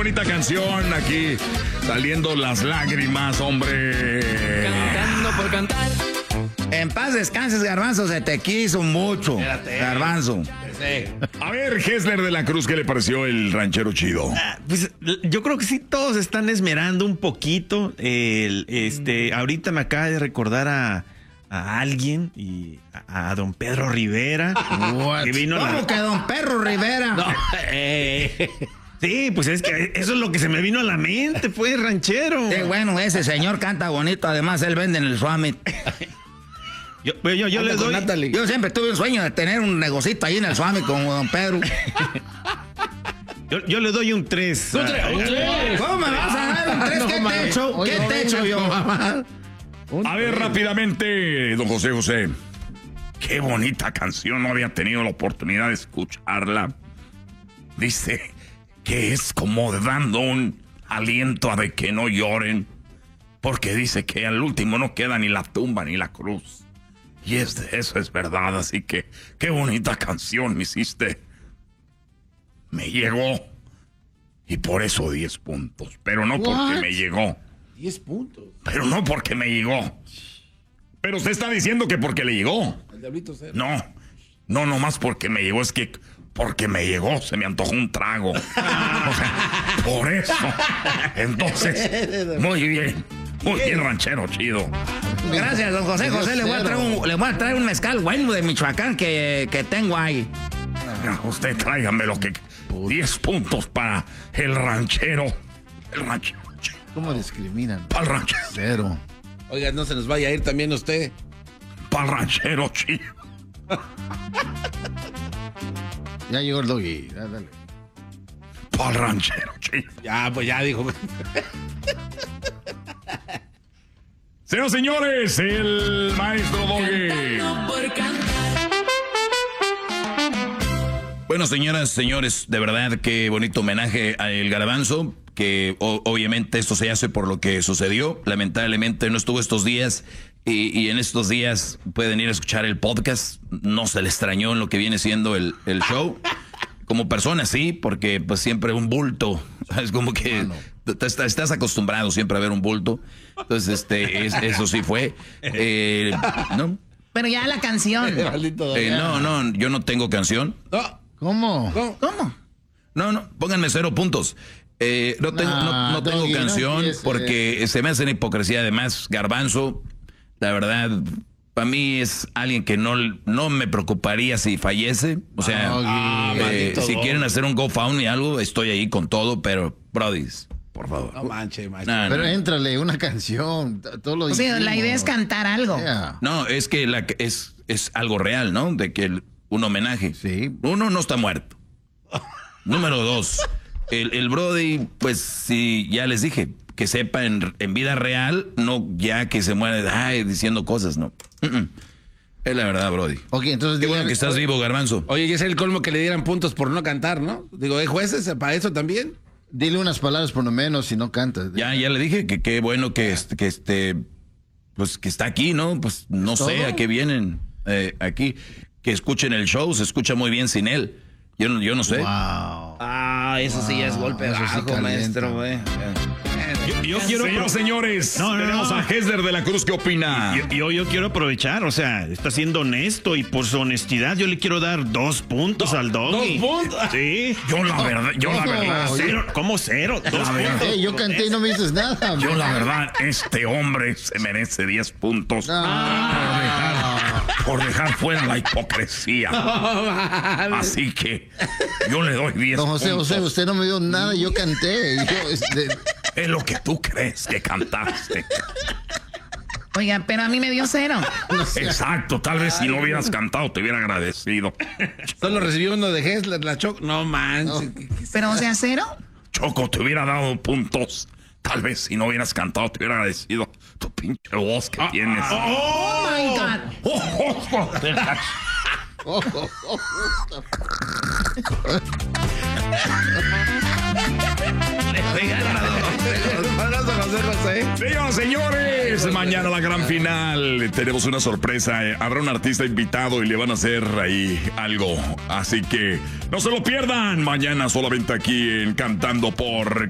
bonita canción aquí, saliendo las lágrimas, hombre. Cantando por cantar. En paz descanses, Garbanzo, se te quiso mucho. Espérate. Garbanzo. Sí. A ver, Hessler de la Cruz, ¿qué le pareció el ranchero chido? Pues yo creo que sí, todos están esmerando un poquito. Ahorita me acaba de recordar a alguien y a don Pedro Rivera. What? Que vino ¿Cómo que don Perro Rivera? No, sí, pues es que eso es lo que se me vino a la mente, pues, ranchero. Qué bueno, ese señor canta bonito. Además, él vende en el Summit. Yo le doy. Yo siempre tuve un sueño de tener un negocito ahí en el Summit como don Pedro. Yo le doy un 3. ¿Cómo me vas a dar un 3? ¿Qué te he hecho? ¿Qué te he hecho yo, mamá? A ver, rápidamente, don José. Qué bonita canción, no había tenido la oportunidad de escucharla. Dice que es como dando un aliento a de que no lloren, porque dice que al último no queda ni la tumba ni la cruz. Y eso es verdad, así que qué bonita canción me hiciste. Me llegó. Y por eso 10 puntos, pero no porque me llegó. 10 puntos. Pero no porque me llegó. Pero usted está diciendo que porque le llegó. El diablito cero. No, nomás porque me llegó. Es que porque me llegó, se me antojó un trago. O sea, por eso. Entonces, muy bien, ranchero chido. Gracias, don José. José, le voy a traer un mezcal bueno de Michoacán que tengo ahí. Usted tráigame lo que... 10 puntos para el ranchero. El ranchero chido. ¿Cómo discriminan? Para el ranchero. Cero. Oiga, no se nos vaya a ir también usted. Para el ranchero chido. Ya llegó el doggy. Dale. Para el ranchero chido. Ya, pues ya dijo. Señoras y señores, el maestro Doggy. Bueno, señoras, señores, de verdad qué bonito homenaje al Garbanzo, que obviamente esto se hace por lo que sucedió. Lamentablemente no estuvo estos días y en estos días pueden ir a escuchar el podcast. No se le extrañó en lo que viene siendo el show. Como persona, sí, porque pues siempre un bulto. Es como que estás acostumbrado siempre a ver un bulto. Entonces, eso sí fue. ¿No? Pero ya la canción. No, yo no tengo canción. No. ¿Cómo? No, pónganme 0 puntos. No tengo canción porque se me hace una hipocresía. Además, Garbanzo, la verdad, para mí es alguien que no me preocuparía si fallece. O sea, si quieren hacer un GoFundMe algo, estoy ahí con todo, pero, brodis, por favor. No manche. Pero éntrale una canción. Todo lo La idea es cantar algo. Yeah. No, es que es algo real, ¿no? De que un homenaje. Sí. Uno, no está muerto. Número 2, el Brody, pues sí, ya les dije, que sepa en vida real, no ya que se muere diciendo cosas, no. Es la verdad, Brody. Ok, entonces... Qué bueno que estás vivo, Garbanzo. Oye, y es el colmo que le dieran puntos por no cantar, ¿no? Digo, ¿hay jueces para eso también? Dile unas palabras por lo menos si no cantas. Ya le dije que qué bueno que pues que está aquí, ¿no? Pues no sé ¿Todo? a qué vienen aquí. Que escuchen el show, se escucha muy bien sin él. Yo no sé. Wow. Eso sí ya es golpe Eso sí bajo, calienta. maestro, güey. Yo quiero... Señores, No. tenemos a Hessler de la Cruz, ¿qué opina? Yo quiero aprovechar, o sea, está siendo honesto y por su honestidad yo le quiero dar 2 puntos al Doggy. 2 puntos. Sí. Yo la verdad, Cero, ¿cómo 0? 2 puntos. Yo canté y no me dices nada. yo la verdad, este hombre se merece 10 puntos por dejar fuera la hipocresía. Así que yo le doy 10 Don puntos. José, usted no me dio nada, yo canté. Es lo que tú crees que cantaste. Oiga, pero a mí me dio 0. Exacto, tal vez si no hubieras cantado te hubiera agradecido. Solo recibió uno de Hessler, la Choc. No manches. Pero, o sea, 0. Choco, te hubiera dado puntos. Tal vez si no hubieras cantado te hubiera agradecido tu pinche voz que tienes. Oh my God. Señoras, señores, mañana la gran final. Tenemos una sorpresa. Habrá un artista invitado y le van a hacer ahí algo. Así que no se lo pierdan. Mañana solamente aquí en Cantando por